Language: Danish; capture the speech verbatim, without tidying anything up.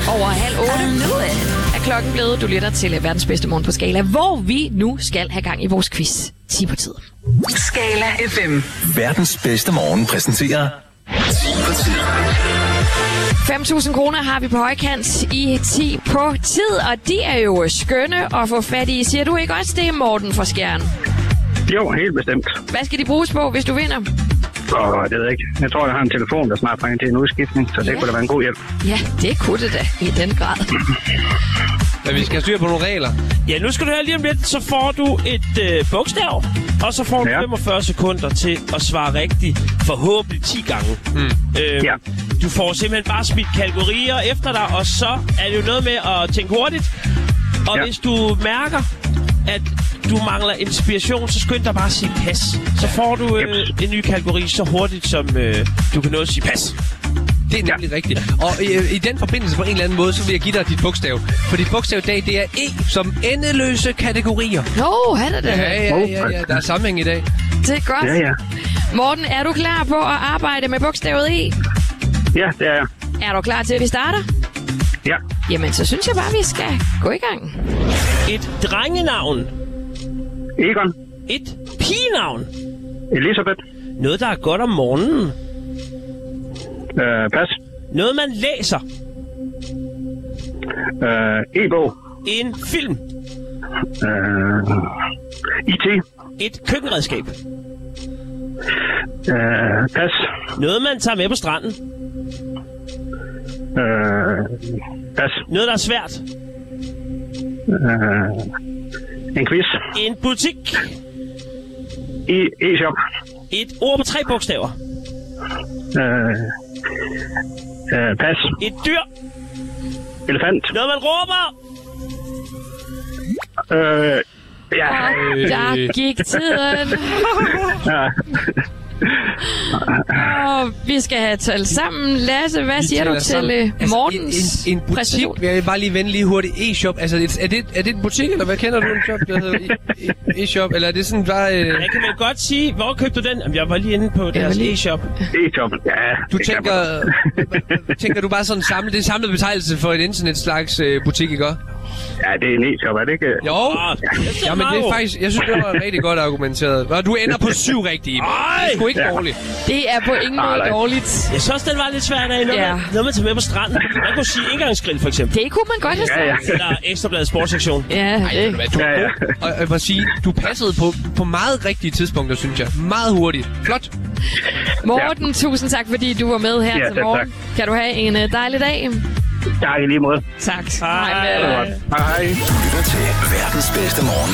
over halv otte er klokken blevet. Du lytter til verdens bedste morgen på Skala, hvor vi nu skal have gang i vores quiz. ti på tid. Skala F M. Verdens bedste morgen præsenterer ti på tid. fem tusind kroner har vi på højkant i ti på tid, og de er jo skønne at få fat i. Siger du ikke også det, Morten fra Skjern? Jo, helt bestemt. Hvad skal de bruges på, hvis du vinder? Åh, det ved jeg ikke. Jeg tror, jeg har en telefon, der snart bringer til en udskiftning, så det Ja. kunne da være en god hjælp. Ja, det kunne det da i den grad. Men vi skal have styr på nogle regler. Ja, nu skal du høre lige om lidt, så får du et øh, bogstav, og så får du Ja. femogfyrre sekunder til at svare rigtigt, forhåbentlig ti gange. Mm. Øh, Ja. Du får simpelthen bare smidt kategorier efter dig, og så er det jo noget med at tænke hurtigt. Og Ja. hvis du mærker, at du mangler inspiration, så skynd dig bare at sige pas. Så får du øh, Yep. en ny kategori så hurtigt, som øh, du kan nå at sige pas. Det er nemlig ja. rigtigt. Og øh, i den forbindelse på en eller anden måde, så vil jeg give dig dit bogstav. For dit bogstav i dag, det er E som endeløse kategorier. Nå, han er det. Ja, ja, ja, ja. Der er sammenhæng i dag. Det er godt. Ja, ja. Morten, er du klar på at arbejde med bogstavet E? Ja, det er jeg. Er du klar til, at vi starter? Ja. Jamen, så synes jeg bare, vi skal gå i gang. Et drengenavn. Egon. Et pigenavn. Elisabeth. Noget, der er godt om morgenen. Øh, pas. Noget, man læser. Øh, e-bog. En film. Øh, I T. Et køkkenredskab. Øh, pas. Noget, man tager med på stranden. Øh, pas. Noget, der er svært. Øh, en quiz. En butik. E, e-shop. Et ord på tre bogstaver. Øh, øh, pas. Et dyr. Elefant. Noget, man råber. Øh, ja. Og der gik tiden. ja. Og vi skal have talt sammen. Lasse, hvad siger du til øh, Mortens en, en, en butik, præstation? jeg vil bare lige vende lige hurtigt. E-shop, altså er det, er det en butik, eller hvad kender du en shop, der hedder E- E- e-shop? Eller er det sådan bare... Øh, Jeg kan vel godt sige, hvor købte du den? Jamen, jeg var lige inde på deres lige- e-shop. E-shop. Ja. du det kan tænker, man. tænker du bare sådan samlet, det er samlet betegnelse for et internetslags øh, butik, ikke? Ja, det er en e-shop, er det ikke? Jo, Ah, ja, men det er faktisk, jeg synes, det var rigtig godt argumenteret. Og du ender på syv rigtige. Det er sgu ikke Ja. dårligt. Det er på ingen Nej, måde nej. dårligt. Jeg synes også, den var lidt svær af. Noget, Ja. man, noget man tager med på stranden. Man kunne sige indgangsgrill, for eksempel. Det kunne man godt have Ja, sagt. ja. Eller Ekstrabladet sportssektion. Ja, det. Hvad, du, Ja, ja. Og jeg må sige, du passede på, på meget rigtige tidspunkter, synes jeg. Meget hurtigt. Flot. Morten, tusind tak, fordi du var med her Ja, til selv morgen. tak. Kan du have en øh, dejlig dag? Tak i lige måde. Tak. Hej. med dig. Hej. Du lytter til verdens bedste morgen.